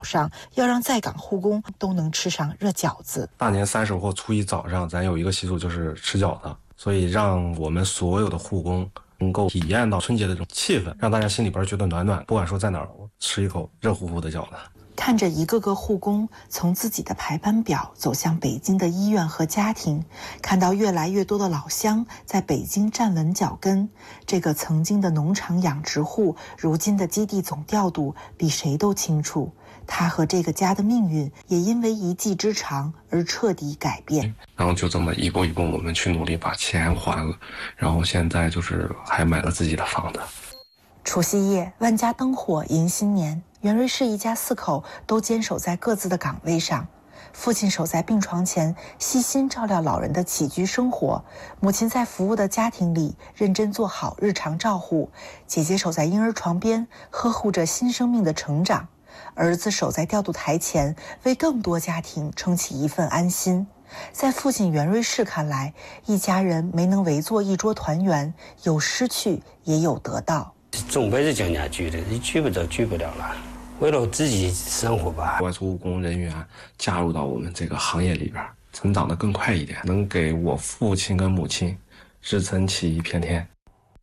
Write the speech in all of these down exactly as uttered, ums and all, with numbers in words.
上要让在岗护工都能吃上热饺子。 大年三十或初一早上，咱有一个习俗就是吃饺子，所以让我们所有的护工能够体验到春节的这种气氛，让大家心里边觉得暖暖。不管说在哪儿，我吃一口热乎乎的饺子。 看着一个个护工从自己的排班表走向北京的医院和家庭，看到越来越多的老乡在北京站稳脚跟，这个曾经的农场养殖户，如今的基地总调度比谁都清楚，他和这个家的命运也因为一技之长而彻底改变。 然后就这么一步一步我们去努力把钱还了，然后现在就是还买了自己的房子。 除夕夜，万家灯火迎新年，袁瑞士一家四口都坚守在各自的岗位上。父亲守在病床前，细心照料老人的起居生活；母亲在服务的家庭里认真做好日常照护；姐姐守在婴儿床边，呵护着新生命的成长；儿子守在调度台前，为更多家庭撑起一份安心。在父亲袁瑞士看来，一家人没能围坐一桌团圆，有失去也有得到。 总归是将家聚的，你聚不着聚不了了。为了自己生活吧， 外出务工人员加入到我们这个行业里边，成长得更快一点，能给我父亲跟母亲支撑起一片天。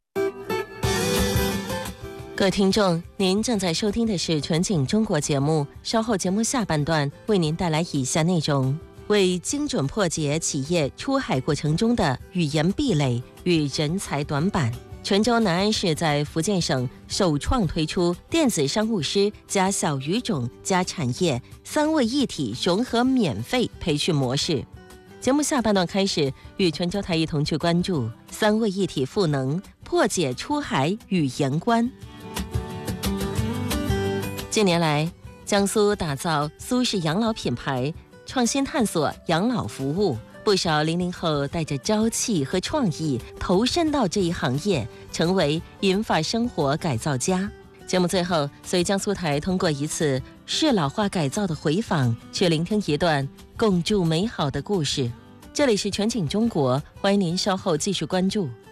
各位听众，您正在收听的是纯景中国节目，稍后节目下半段为您带来以下内容：为精准破解企业出海过程中的语言壁垒与人才短板。泉州南安市在福建省首创推出电子商务师加小语种加产业三位一体融合免费培训模式。节目下半段开始，与泉州台一同去关注三位一体赋能，破解出海语言关。近年来，江苏打造苏式养老品牌，创新探索养老服务。不少零零后带着朝气和创意投身到这一行业，成为银发生活改造家。节目最后，随江苏台通过一次适老化改造的回访，去聆听一段共筑美好的故事。这里是全景中国，欢迎您稍后继续关注。